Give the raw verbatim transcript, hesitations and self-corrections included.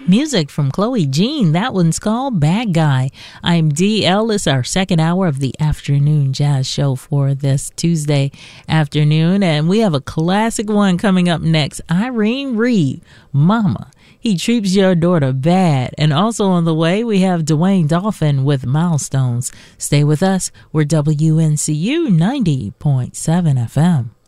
Music from Chloe Jean. That one's called Bad Guy. I'm Dee Ellis, our second hour of the afternoon jazz show for this Tuesday afternoon. And we have a classic one coming up next. Irene Reed, Mama. He Treats Your Daughter Bad. And also on the way, we have Dwayne Dolphin with Milestones. Stay with us. We're W N C U ninety point seven F M.